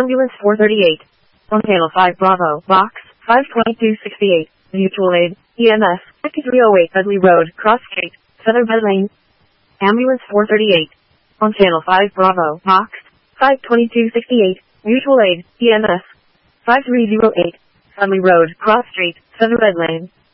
Ambulance 438. On Channel 5 Bravo, Box 52268. Mutual Aid, EMS, 308 Dudley Road, Cross Street, Featherbed Lane. Ambulance 438. On Channel 5 Bravo, Box 52268. Mutual Aid, EMS, 5308. Dudley Road, Cross Street, Featherbed Lane.